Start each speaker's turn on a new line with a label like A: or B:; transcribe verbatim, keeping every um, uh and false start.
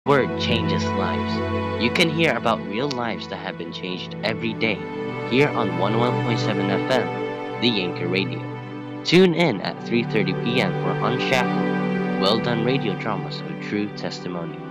A: Word changes lives. You can hear about real lives that have been changed every day here on one oh one point seven F M, The Anchor Radio. Tune in at three thirty p m for Unshackled, well done radio dramas of true testimony.